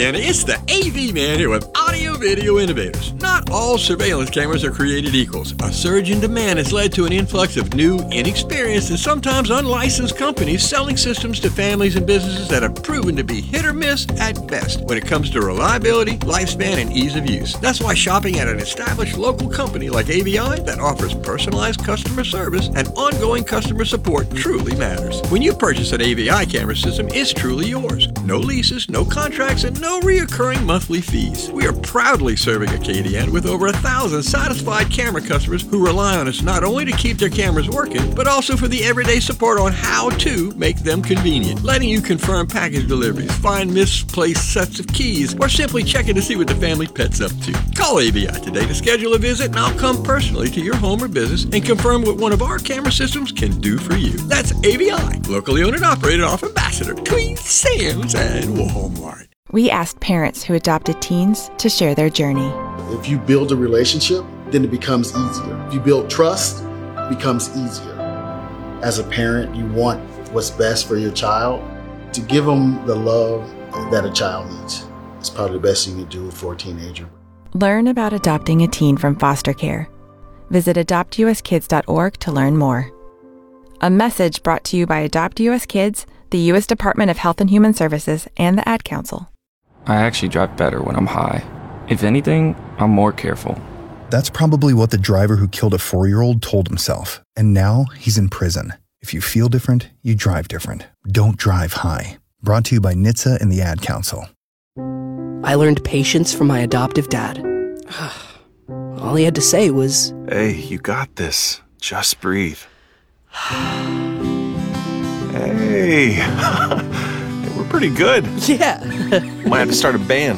Acadiana, it's the AV man here with Audio Video Innovators. Not all surveillance cameras are created equals. A surge in demand has led to an influx of new, inexperienced, and sometimes unlicensed companies selling systems to families and businesses that have proven to be hit or miss at best when it comes to reliability, lifespan, and ease of use. That's why shopping at an established local company like AVI that offers personalized customer service and ongoing customer support truly matters. When you purchase an AVI camera system, it's truly yours. No leases, no contracts, and no reoccurring monthly fees. We are proudly serving Acadiana with over 1,000 satisfied camera customers who rely on us not only to keep their cameras working, but also for the everyday support on how to make them convenient, letting you confirm package deliveries, find misplaced sets of keys, or simply checking to see what the family pet's up to. Call AVI today to schedule a visit, and I'll come personally to your home or business and confirm what one of our camera systems can do for you. That's AVI, locally owned and operated off Ambassador between Sam's and Walmart. We asked parents who adopted teens to share their journey. If you build a relationship, then it becomes easier. If you build trust, it becomes easier. As a parent, you want what's best for your child. To give them the love that a child needs. It's probably the best you can do for a teenager. Learn about adopting a teen from foster care. Visit adoptuskids.org to learn more. A message brought to you by Adopt US Kids, the U.S. Department of Health and Human Services, and the Ad Council. I actually drive better when I'm high. If anything, I'm more careful. That's probably what the driver who killed a 4-year-old told himself, and now he's in prison. If you feel different, you drive different. Don't drive high. Brought to you by NHTSA and the Ad Council. I learned patience from my adoptive dad. All he had to say was, "Hey, you got this. Just breathe." Hey, we're pretty good. Yeah. Might have to start a band.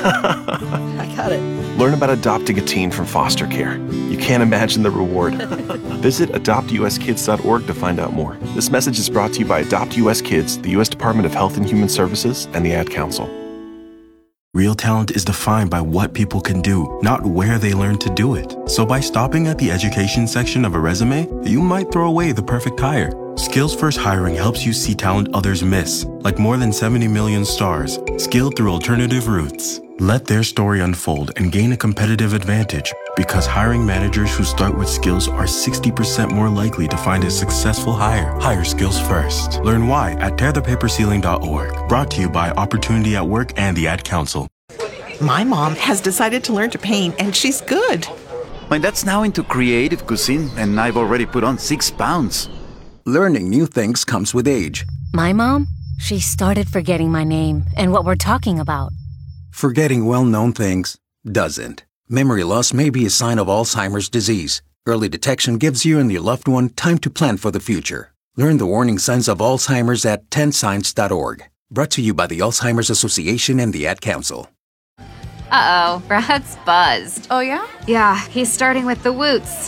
I got it. Learn about adopting a teen from foster care. You can't imagine the reward. Visit adoptuskids.org to find out more. This message is brought to you by Adopt US Kids, the U.S. Department of Health and Human Services, and the Ad Council. Real talent is defined by what people can do, not where they learn to do it. So by stopping at the education section of a resume, you might throw away the perfect hire. Skills First Hiring helps you see talent others miss, like more than 70 million stars, skilled through alternative routes. Let their story unfold and gain a competitive advantage, because hiring managers who start with skills are 60% more likely to find a successful hire. Hire skills first. Learn why at tearthepaperceiling.org. Brought to you by Opportunity at Work and the Ad Council. My mom has decided to learn to paint, and she's good. My dad's now into creative cuisine, and I've already put on 6 pounds. Learning new things comes with age. My mom, she started forgetting my name and what we're talking about. Forgetting well-known things doesn't. Memory loss may be a sign of Alzheimer's disease. Early detection gives you and your loved one time to plan for the future. Learn the warning signs of Alzheimer's at 10signs.org. Brought to you by the Alzheimer's Association and the Ad Council. Uh-oh, Brad's buzzed. Oh, yeah? Yeah, he's starting with the woots.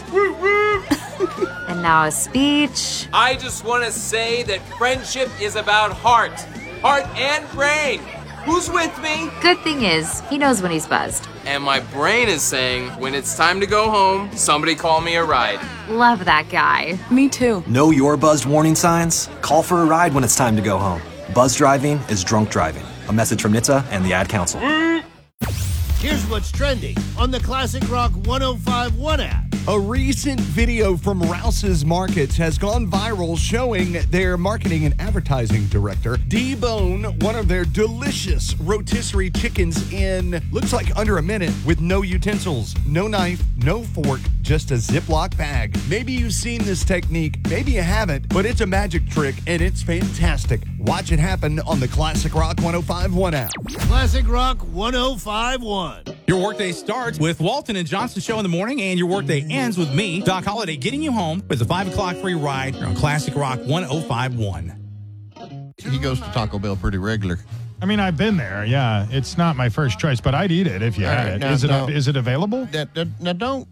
And now a speech. I just want to say that friendship is about heart and brain. Who's with me? Good thing is, he knows when he's buzzed. And my brain is saying, when it's time to go home, somebody call me a ride. Love that guy. Me too. Know your buzzed warning signs? Call for a ride when it's time to go home. Buzz driving is drunk driving. A message from NHTSA and the Ad Council. Here's what's trending on the Classic Rock 105.1 app. A recent video from Rouse's Markets has gone viral showing their marketing and advertising director debone one of their delicious rotisserie chickens in, looks like under a minute, with no utensils, no knife, no fork, just a Ziploc bag. Maybe you've seen this technique, maybe you haven't, but it's a magic trick and it's fantastic. Watch it happen on the Classic Rock 105.1 app. Classic Rock 105.1. Your workday starts with Walton and Johnson Show in the morning, and your workday ends with me, Doc Holliday, getting you home with a 5 o'clock free ride here on Classic Rock 105.1. He goes to Taco Bell pretty regular. I mean, I've been there, yeah. It's not my first choice, but I'd eat it if you had it. Now, Is it available? Now, don't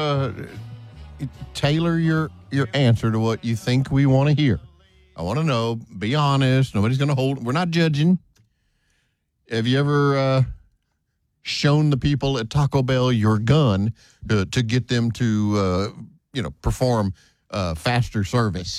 tailor your answer to what you think we want to hear. I want to know, be honest. Nobody's going to hold. We're not judging. Have you ever shown the people at Taco Bell your gun to get them to, perform faster service?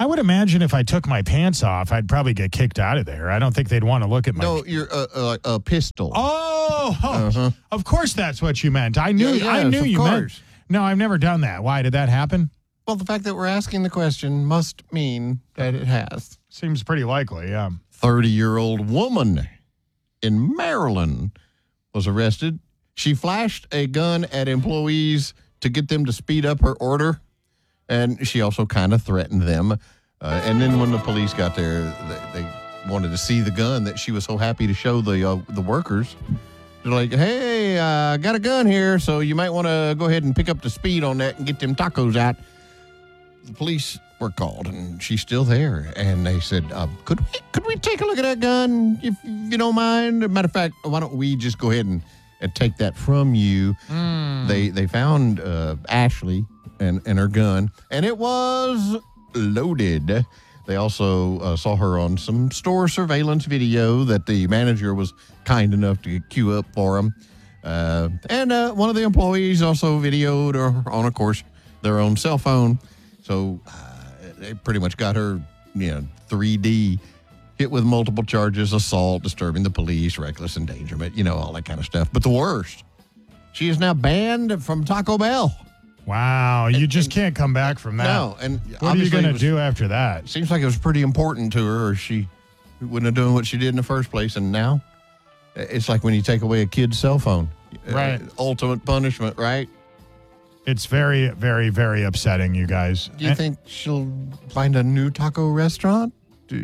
I would imagine if I took my pants off, I'd probably get kicked out of there. I don't think they'd want to look at my... No, you're a pistol. Oh, of course that's what you meant. I knew you meant... No, I've never done that. Why, did that happen? Well, the fact that we're asking the question must mean that it has. Seems pretty likely, yeah. 30-year-old woman in Maryland was arrested. She flashed a gun at employees to get them to speed up her order, and she also kind of threatened them. And then when the police got there, they wanted to see the gun that she was so happy to show the workers. They're like, hey, I got a gun here, so you might want to go ahead and pick up the speed on that and get them tacos out. The police were called, and she's still there. And they said, could we take a look at that gun, if you don't mind? Matter of fact, why don't we just go ahead and take that from you? They found Ashley and her gun, and it was loaded. They also saw her on some store surveillance video that the manager was kind enough to queue up for them. And one of the employees also videoed her on, of course, their own cell phone. So they pretty much got her, 3D, hit with multiple charges, assault, disturbing the police, reckless endangerment, all that kind of stuff. But the worst, she is now banned from Taco Bell. Wow, you just can't come back from that. No, and what are you going to do after that? Seems like it was pretty important to her, or she wouldn't have done what she did in the first place. And now, it's like when you take away a kid's cell phone. Right. Ultimate punishment, right? It's very, very, very upsetting, you guys. Do you think she'll find a new taco restaurant?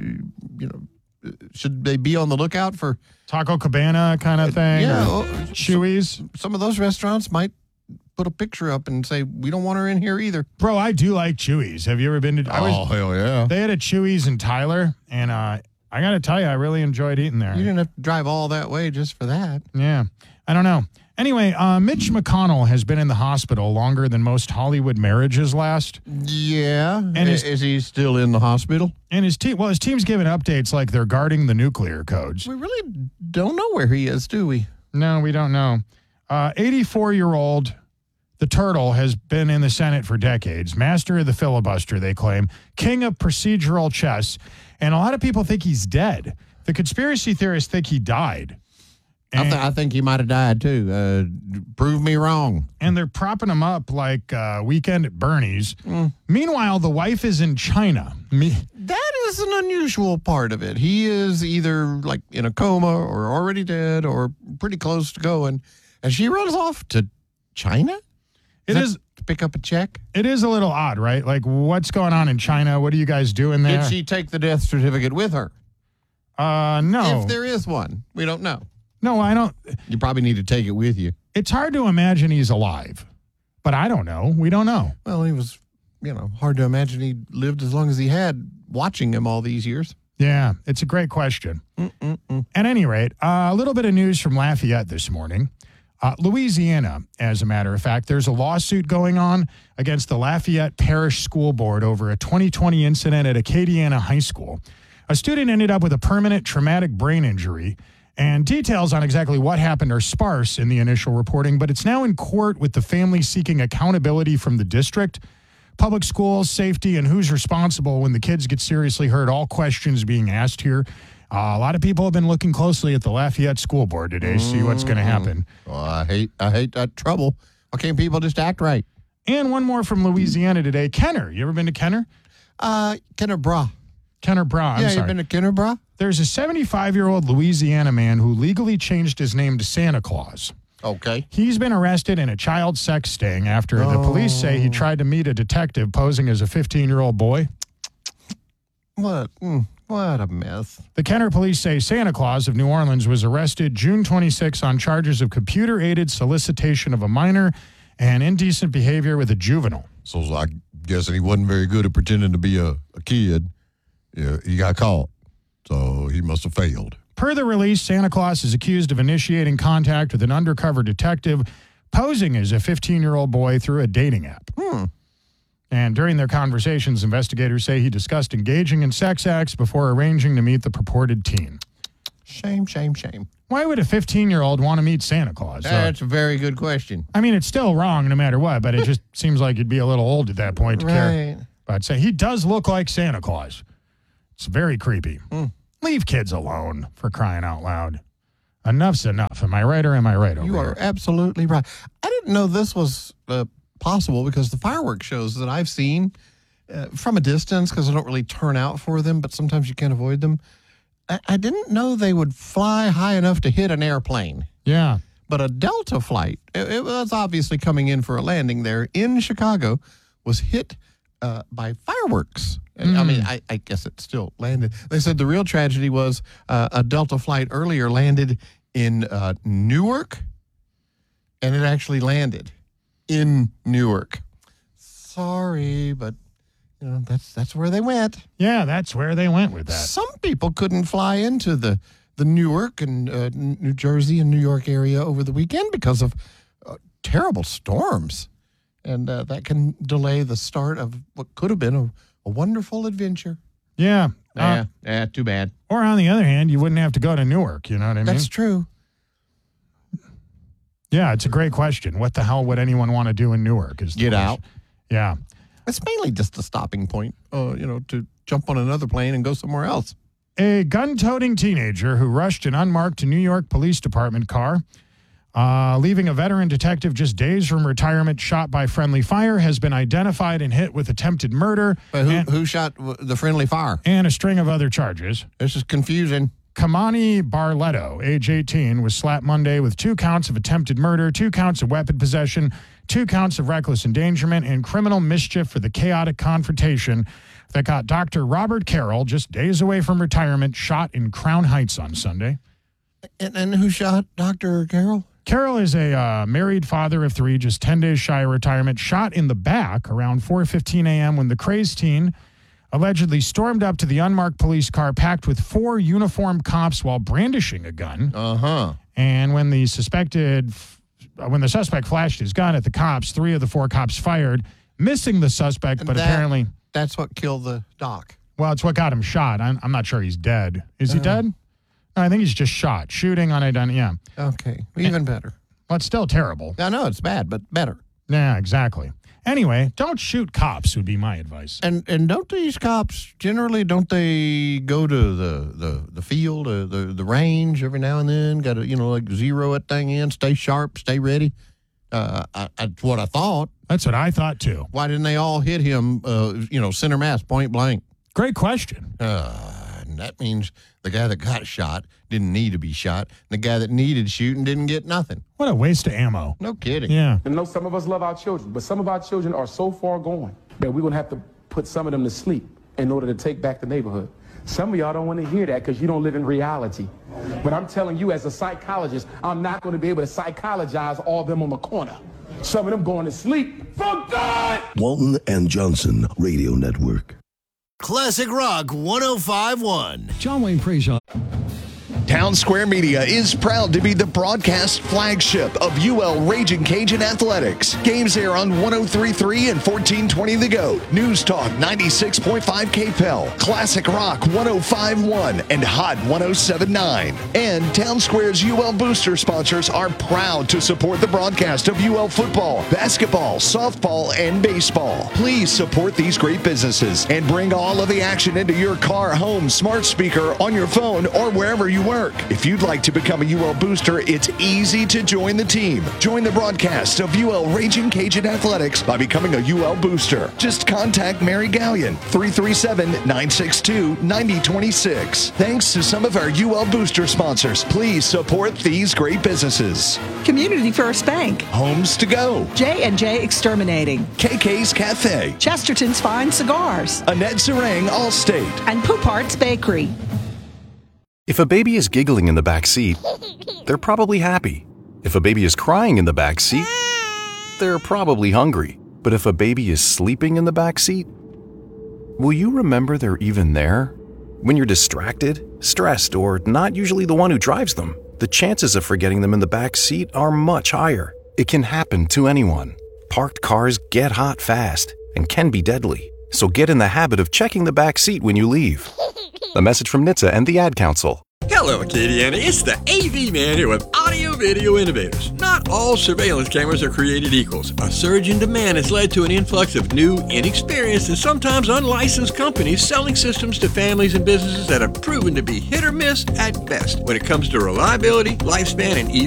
Should they be on the lookout for Taco Cabana kind of thing? Yeah. Chewy's? Some of those restaurants might put a picture up and say, we don't want her in here either. Bro, I do like Chewy's. Have you ever been to... hell yeah. They had a Chewy's in Tyler, and I got to tell you, I really enjoyed eating there. You didn't have to drive all that way just for that. Yeah. I don't know. Anyway, Mitch McConnell has been in the hospital longer than most Hollywood marriages last. Yeah. And is he still in the hospital? And his team's giving updates like they're guarding the nuclear codes. We really don't know where he is, do we? No, we don't know. 84-year-old the Turtle has been in the Senate for decades. Master of the filibuster, they claim. King of procedural chess. And a lot of people think he's dead. The conspiracy theorists think he died. I think he might have died, too. Prove me wrong. And they're propping him up like Weekend at Bernie's. Meanwhile, the wife is in China. That is an unusual part of it. He is either like in a coma or already dead or pretty close to going. And she runs off to China? It is to pick up a check? It is a little odd, right? Like, what's going on in China? What are you guys doing there? Did she take the death certificate with her? No. If there is one, we don't know. No, I don't. You probably need to take it with you. It's hard to imagine he's alive, but I don't know. We don't know. Well, he was, hard to imagine he lived as long as he had, watching him all these years. Yeah, it's a great question. At any rate, a little bit of news from Lafayette this morning. Louisiana, as a matter of fact, there's a lawsuit going on against the Lafayette Parish School Board over a 2020 incident at Acadiana High School. A student ended up with a permanent traumatic brain injury, and details on exactly what happened are sparse in the initial reporting, but it's now in court with the family seeking accountability from the district. Public schools, safety, and who's responsible when the kids get seriously hurt, all questions being asked here. A lot of people have been looking closely at the Lafayette School Board today to see what's going to happen. Well, I hate that trouble. Why can't people just act right? And one more from Louisiana today. Kenner. You ever been to Kenner? Kenner Bra. Kenner Bra. I'm sorry. You been to Kenner Bra? There's a 75-year-old Louisiana man who legally changed his name to Santa Claus. Okay. He's been arrested in a child sex sting after the police say he tried to meet a detective posing as a 15-year-old boy. What a mess. The Kenner police say Santa Claus of New Orleans was arrested June 26 on charges of computer-aided solicitation of a minor and indecent behavior with a juvenile. So I'm guessing he wasn't very good at pretending to be a kid. Yeah, he got caught. So he must have failed. Per the release, Santa Claus is accused of initiating contact with an undercover detective posing as a 15-year-old boy through a dating app. And during their conversations, investigators say he discussed engaging in sex acts before arranging to meet the purported teen. Shame, shame, shame. Why would a 15-year-old want to meet Santa Claus? That's a very good question. I mean, it's still wrong no matter what, but it just seems like you'd be a little old at that point to care. But say he does look like Santa Claus. It's very creepy. Leave kids alone, for crying out loud. Enough's enough. Am I right or am I right over You are here? absolutely right. I didn't know this was possible because the fireworks shows that I've seen from a distance, because I don't really turn out for them, but sometimes you can't avoid them. I didn't know they would fly high enough to hit an airplane. Yeah. But a Delta flight, it was obviously coming in for a landing there in Chicago, was hit by fireworks. I mean, I guess it still landed. They said the real tragedy was a Delta flight earlier landed in Newark, and it actually landed in Newark. Sorry, but you know that's where they went. Yeah, that's where they went with that. Some people couldn't fly into the Newark and New Jersey and New York area over the weekend because of terrible storms. And that can delay the start of what could have been a wonderful adventure. Yeah. Too bad. Or on the other hand, you wouldn't have to go to Newark, you know what I mean? That's true. Yeah, it's a great question. What the hell would anyone want to do in Newark? Get out. Yeah. It's mainly just a stopping point, to jump on another plane and go somewhere else. A gun-toting teenager who rushed an unmarked New York Police Department car, leaving a veteran detective just days from retirement shot by friendly fire, has been identified and hit with attempted murder. But who shot the friendly fire? And a string of other charges. This is confusing. Kamani Barletto, age 18, was slapped Monday with 2 counts of attempted murder, 2 counts of weapon possession, 2 counts of reckless endangerment, and criminal mischief for the chaotic confrontation that got Dr. Robert Carroll, just days away from retirement, shot in Crown Heights on Sunday. And who shot Dr. Carroll? Carroll is a married father of 3, just 10 days shy of retirement, shot in the back around 4:15 a.m. when the crazed teen allegedly stormed up to the unmarked police car packed with 4 uniformed cops while brandishing a gun. And when the suspect flashed his gun at the cops, 3 of the 4 cops fired, missing the suspect, but apparently... That's what killed the doc. Well, it's what got him shot. I'm not sure he's dead. Is he dead? No, I think he's just shot. Shooting unidentified, yeah. Okay, even better. Well, it's still terrible. I know, it's bad, but better. Yeah, exactly. Anyway, don't shoot cops would be my advice. And don't these cops, generally, don't they go to the field, the range every now and then? Got to, zero that thing in, stay sharp, stay ready? That's what I thought. That's what I thought, too. Why didn't they all hit him, center mass, point blank? Great question. And that means the guy that got shot didn't need to be shot. The guy that needed shooting didn't get nothing. What a waste of ammo. No kidding. Yeah. I know some of us love our children, but some of our children are so far gone that we're going to have to put some of them to sleep in order to take back the neighborhood. Some of y'all don't want to hear that because you don't live in reality. But I'm telling you, as a psychologist, I'm not going to be able to psychologize all of them on the corner. Some of them going to sleep. For God! Walton and Johnson Radio Network. Classic Rock 105.1. John Wayne Praise. Town Square Media is proud to be the broadcast flagship of UL Raging Cajun Athletics. Games air on 103.3 and 1420 The Goat, News Talk 96.5 KPEL, Classic Rock 105.1, and Hot 107.9. And Town Square's UL Booster sponsors are proud to support the broadcast of UL football, basketball, softball, and baseball. Please support these great businesses and bring all of the action into your car, home, smart speaker, on your phone, or wherever you work. If you'd like to become a UL Booster, it's easy to join the team. Join the broadcast of UL Raging Cajun Athletics by becoming a UL Booster. Just contact Mary Gallion, 337-962-9026. Thanks to some of our UL Booster sponsors, please support these great businesses. Community First Bank. Homes to Go. J&J Exterminating. KK's Cafe. Chesterton's Fine Cigars. Annette Zerang Allstate. And Poupart's Bakery. If a baby is giggling in the back seat, they're probably happy. If a baby is crying in the back seat, they're probably hungry. But if a baby is sleeping in the back seat, will you remember they're even there? When you're distracted, stressed, or not usually the one who drives them, the chances of forgetting them in the back seat are much higher. It can happen to anyone. Parked cars get hot fast and can be deadly. So get in the habit of checking the back seat when you leave. A message from NHTSA and the Ad Council. Hello, Acadiana. It's the AV Man here with Audio Video Innovators. Not all surveillance cameras are created equals. A surge in demand has led to an influx of new, inexperienced, and sometimes unlicensed companies selling systems to families and businesses that have proven to be hit or miss at best when it comes to reliability, lifespan, and ease